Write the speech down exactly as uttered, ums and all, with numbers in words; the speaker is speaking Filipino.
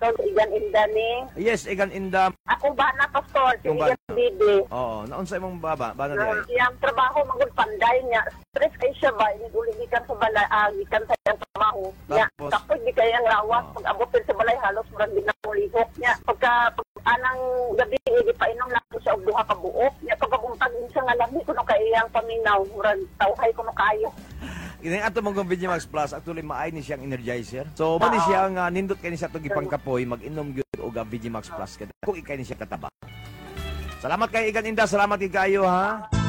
Pastor, Igan Indani. Yes, Igan Inda. Akong bana, Pastor, si Yung Igan bana. Bibi. Oo, naunsa imong baba, bana di Uh, ay. iyang trabaho, magul panday niya. Stress kayo siya ba? Uli gikan sa balay, ah, gikan sa iyang trabaho. Niya, Tapos? tapos di kayang lawas. Oo. Pag abutin sa balay, halos murag di na lihok niya. Pagka, pag anang gabi, di pa inom lang siya og duha ka buok. Niya, pagkabuntag siya nga lami, kuno kay iyang paminaw. Murag, tawhay kuno kayo. Ini ato mong Vigimax Plus actually maay ni siyang energizer. So mo ni siya nga nindot kay ni siya to gipangkapoy mag-inom gyud og Vigimax Plus kada. Kung ikay ni siya kataba. Salamat kay Igan Inda, salamat kay kayo ha.